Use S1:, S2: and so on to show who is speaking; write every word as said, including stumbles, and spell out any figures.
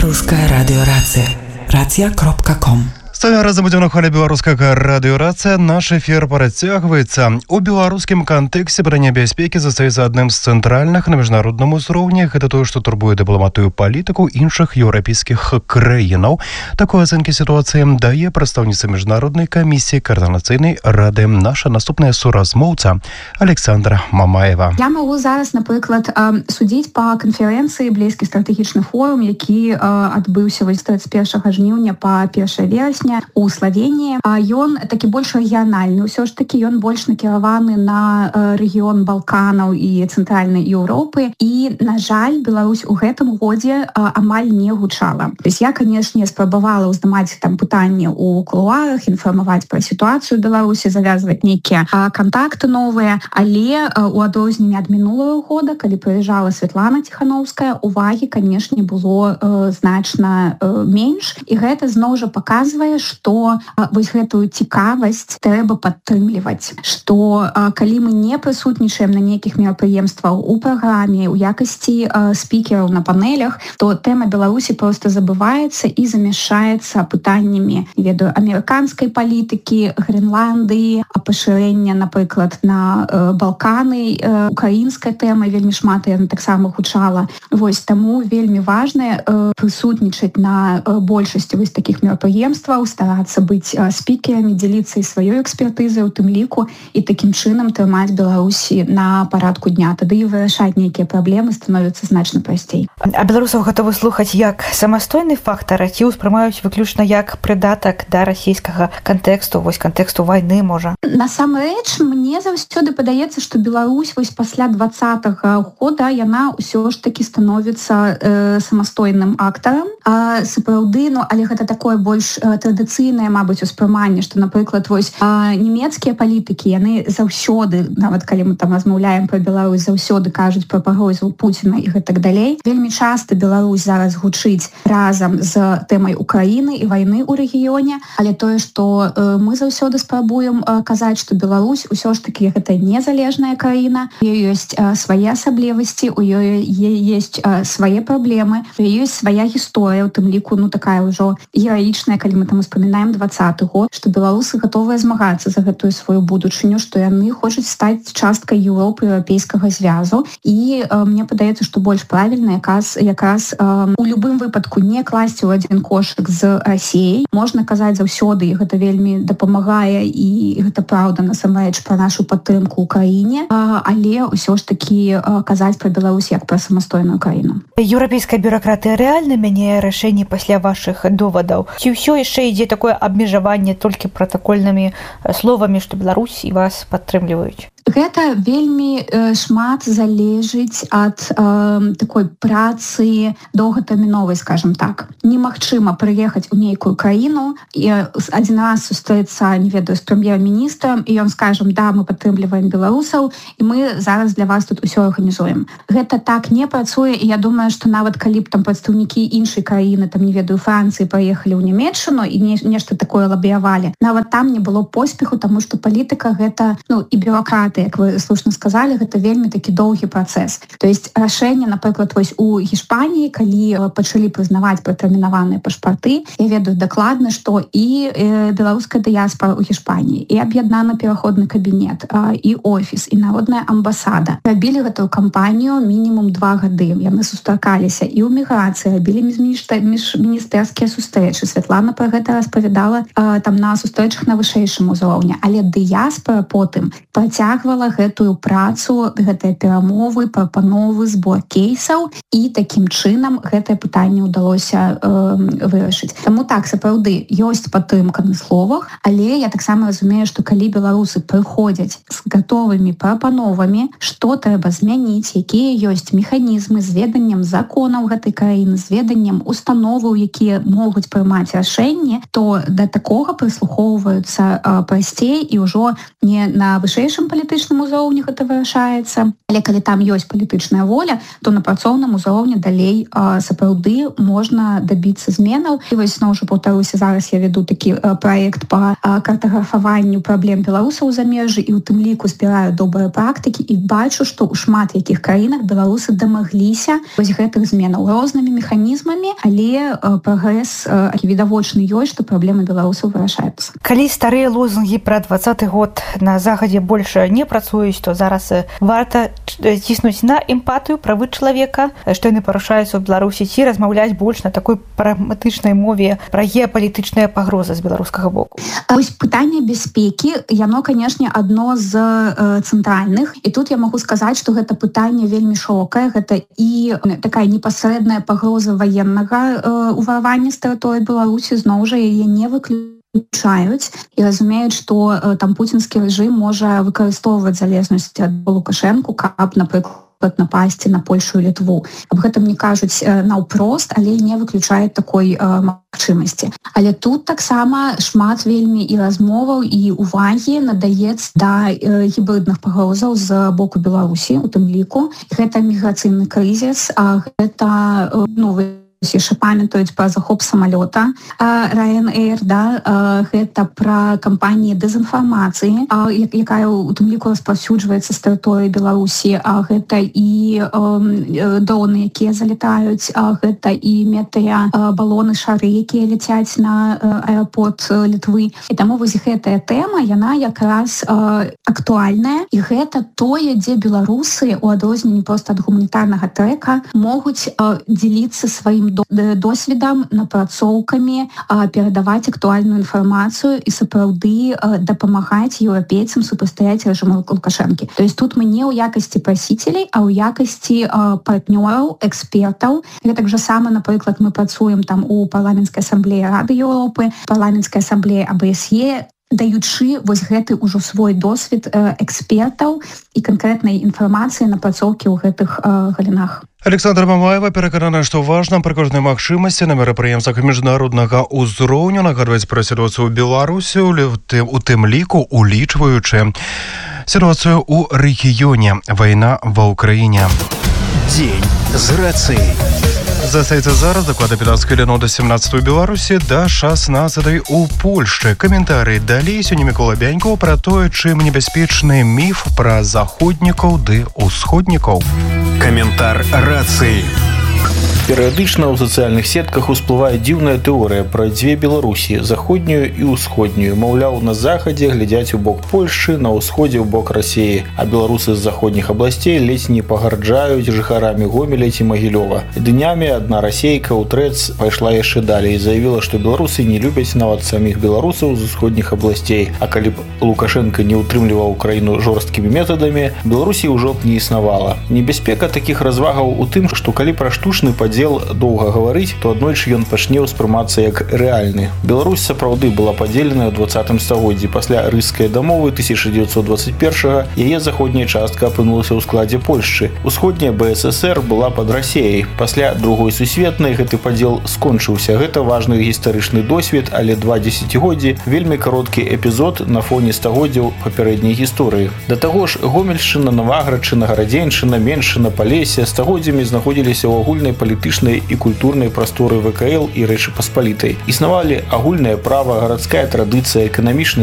S1: Беларуская радыёрацыя. рацыя кропка ком.
S2: Сталя разам будзем на хвалі беларускага радыёрацыя. Наш эфір працягваецца. У беларускім кантэксце пытанне бяспекі застаецца адным з цэнтральных на міжнародным узроўні. Гэта тое, што турбуе дыпламатыю палітыку іншых еўрапейскіх краінаў. Такой ацэнкі сітуацыі дае прадстаўніца міжнароднай камісіі каардынацыйнай рады. Наша наступная суразмоўца Александра Мамаева.
S3: Я магу зараз, напрыклад, судзіць па канферэнцыі блізкі стратэгічны форум, які адбыўся тридцать первого жніўня па першае верасня у Славении. Ён такі больш рэгіянальны. Усё ж такі ён больш накіраваны на рэгіён Балканаў і цэнтральнай Еўропы. І, на жаль, Беларусь у гэтым годзе амаль не гучала. То есть я, канешне, спрабавала ўздымаць там пытанне ў кулуарах, інфармаваць пра сітуацыю Беларусі, завязваць нейкія кантакты новыя, але у адрозненне ад мінулого года, калі прыязджала Святлана Ціхановская, увагі, канешне, было значна менш. І гэта зноў жа паказвае, што вось гэтую цікавасць трэба падтрымліваць, што калі мы не прысутнічаем на нейкіх мерапрыемствах у праграме, у якасці спікераў на панелях, то тэма Беларусі проста забываецца і замяшаецца пытаннямі, ведаю, амерыканскай палітыкі, Грэнландыі, пашырэння, напрыклад, на Балканы, украінская тэма вельмі шмат яна таксама гучала. Вось таму вельмі важна прысутнічаць на большасці вось такіх мерапрыемстваў, старацца быць спікерамі, дзеліцца і сваёй экспертызай у тым ліку і такім чынам трымаць Беларусі на парадку дня. Тады і вырашаць нейкія праблемы становіцца значна прасцей.
S4: А беларусаў гатовы слухаць як самастойны фактар, ці ўспрымаюць выключна як прыдатак да расійскага кантэксту, вось кантэксту вайны, можа?
S3: Насамрэч, мне заўсёды падаецца, што Беларусь вось пасля двадцатага года яна ўсё ж такі становіцца э, самастойным актарам. А, сапраўды, ну, але гэта такое больш традыцыйнае, мабыць, успрыманне, што, напрыклад, вось нямецкія палітыкі, яны заўсёды, нават калі мы там размаўляем пра Беларусь, заўсёды кажуць пра пагрозу Пуціна і гэтак далей. Вельмі часта Беларусь зараз гучыць разам з тэмай Украіны і вайны ў рэгіёне, але тое, што мы заўсёды спрабуем казаць, што Беларусь усё ж такі гэта незалежная краіна, у ёй ёсць свае асаблівасці, у ёй ёсць свае праблемы, у ёй ёсць свая гісторыя, у тым ліку, ну, такая ўжо гераічная, калі мы там успамінаем двадцаты год, што беларусы гатовыя змагацца за гэтую сваю будучыню, што яны хочуць стаць часткай Еўропы, еўрапейскага звязу. І э, мне падаецца, што больш правільна якраз, якраз э, у любым выпадку не класці ў адзін кошык з Расіяй. Можна казаць заўсёды, і гэта вельмі дапамагае, і гэта праўда насамрэч пра нашу падтрымку ў краіне, э, але ўсё ж такі э, казаць пра Беларусь як пра самастойную краіну.
S4: Еўрапейская бюракратыя рэальна мяняе рашэнні пасля вашых довадаў? Ці ўсё яшчэ ідзе такое абмежаванне толькі пратакольнымі словамі, што Беларусь і вас падтрымліваюць?
S3: Гэта вельмі э, шмат залежыць ад э, такой працы доўгатэрміновай, скажем так. Немагчыма прыехаць у нейкую краіну і адзін раз сустрэцца, не ведаю, з прэм'ер-міністрам, і ён скажам: да, мы падтрымліваем беларусаў, і мы зараз для вас тут усё арганізуем. Гэта так не працуе, і я думаю, што нават калі б там прадстаўнікі іншай краіны, там, не ведаю, Францыі паехалі ў Нямецчыну і не, нешта такое лабіявалі, нават там не было поспеху, таму што палітыка гэта, ну, і бюракраты, як вы слушна сказалі, гэта вельмі такі доўгі працэс. То есть рашэнне, напрыклад, вось у Гішпаніі, калі пачалі прызнаваць пратэрмінаваныя пашпарты, я ведаю дакладна, што і э, беларуская дыяспара ў Гішпаніі, і аб'яднаны пераходны кабінет, э, і офіс, і народная амбасада рабілі гэтую кампанію мінімум два гады. Яны сустракаліся і ў міграцыі, рабілі міжміністэрскія сустрэчы. Святлана пра гэта распавядала э, там на сустрэчах на вышэйшым узроўні. Але дыяспара потым працягвала гэтую працу, гэтыя перамовы, прапановы, збор кейсаў, і такім чынам гэтае пытанне ўдалося э, вырашыць. Таму так, сапраўды, ёсць падтрымка на словах, але я таксама разумею, што калі беларусы прыходзяць з гатовымі прапановамі, што трэба змяніць, якія ёсць механізмы з веданнем законаў гэтай краіны, з веданнем установаў, якія могуць прымаць рашэнні, то да такога прыслухоўваюцца э, прасцей, і ўжо не на вышэйшым палітычным палітычным узроўні гэта вырашаецца. Але калі там ёсць палітычная воля, то на працоўным узроўні далей э, сапраўды можна дабіцца зменаў. І вось зноў жа паўтаруся, зараз я веду такі э, праект па э, картаграфаванню праблем беларусаў у замежжы, і ў тым ліку збіраю добрыя практыкі і бачу, што ў шмат якіх краінах беларусы дамагліся вось гэтых зменаў рознымі механізмамі, але э, прагрэс э, відавочны ёсць, што праблемы беларусаў вырашаюцца.
S4: Калі старыя лозунгі пра двадцаты год на захадзе больш не працуюць, то зараз варта ціснуць на эмпатыю, правы чалавека, што яны парушаюцца ў Беларусі, ці размаўляць больш на такой прагматычнай мове пра геапалітычныя пагрозы з беларускага боку.
S3: Вось пытанне бяспекі, яно, канешне, адно з э, цэнтральных. І тут я магу сказаць, што гэта пытанне вельмі шырокае. Гэта і такая непасрэдная пагроза ваеннага э, ўварвання з тэрыторыі Беларусі, зноў жа яе не выключаюць і разумеюць, што э, там пуцінскі рэжым можа выкарыстоўваць залежнасць ад Лукашэнку, каб, напрыклад, напасці на Польшу і Літву. Аб гэтым не кажуць э, наўпрост, але не выключаюць такой э, магчымасці. Але тут таксама шмат вельмі і размоваў, і ўвагі надаецца да э, гібридных пагрозаў з боку Беларусі, у тым ліку. Гэта міграцыйны крызіс, а гэта э, ну, яшчэ памятаюць пра захоп самалёта Ryanair, да, гэта пра кампаніі дэзінфармацыі, якая у тым ліку распаўсюджваецца з тэрыторыі Беларусі, гэта і дроны, якія залетаюць, гэта і метэабалоны, шары, якія ляцяць на аэрапорт Літвы. І таму вось гэтая тэма, яна якраз актуальная, і гэта тое, дзе беларусы у адрозненні проста ад гуманітарнага трэка могуць дзеліцца сваім досведам, напрацоўкамі, перадаваць актуальную інфармацыю і сапраўды дапамагаць еўрапейцам супрацьстаяць рэжыму Лукашэнкі. То есть тут мы не ў якасці прасіцелей, а ў якасці партнёраў, экспертаў. Гэтак жа сама, напрыклад, мы працуем там у парламенцкай асамблеі Рады Еўропы, парламенцкай асамблеі А Б С Е, даючы вось гэты ўжо свой досвед экспертаў і канкрэтнай інфармацыі, напрацоўкі ў гэтых галінах.
S2: Александра Мамаева пераканана, што важна пры кожнай магчымасці на мерапрыемствах міжнароднага ўзроўню нагадваць пра сітуацыю ў Беларусі, у тым ліку улічваючы сітуацыю ў рэгіёне, вайна ва Ўкраіне.
S5: Дзень з рацыяй.
S2: Застаецца зараз дакладна пятнаццаць хвілін да сямнаццатай у Беларусі, да шаснаццатай у Польшчы. Каментарый далей сёння Мікола Бянькаў пра тое, чым небяспечны міф пра заходнікаў ды ўсходнікаў.
S5: Каментар рацыі.
S6: Перыядычна ў сацыяльных сетках усплывае дзіўная тэорыя пра дзве Беларусі, заходнюю і ўсходнюю. Маўляў, на захадзе глядзяць у бок Польшчы, на ўсходзе ў бок Расіі, а беларусы з заходніх абласцей ледзь не пагарджаюць жыхарамі Гомеля ці Магілёва. Днямі адна расейка ў Трэц пайшла яшчэ далей і заявіла, што беларусы не любяць нават саміх беларусаў з усходніх абласцей. А калі б Лукашенко не ўтрымліваў краіну жорсткімі метадамі, Беларусі ўжо б не існавала. Небяспека такіх развагаў у тым, што калі пра штучны падзел доўга гаварыць, то аднойчы ён пачне ўспрымацца як рэальны. Беларусь сапраўды была падзеленая ў двадцатым стагоддзі. Пасля рыжскай дамовы тысяча дзевяцьсот дваццаць першага яе заходняя частка апынулася ў складзе Польшчы. Усходняя Б С С Р была пад Расіяй. Пасля другой сусветнай гэты падзел скончыўся. Гэта важны гістарычны досвед, але два дзесяцігоддзі вельмі кароткі эпізод на фоне стагоддзяў папярэдняй гісторыі. Да таго ж, Гомельшчына, Наваградчына, Гарадзеншчына, Меншчына, Палессе стагоддзямі знаходзіліся ў агульнай палітычнай і культурнай прасторы В К Л і Рэчы Паспалітай. Існавалі агульнае права, гарадская традыцыя, эканамічны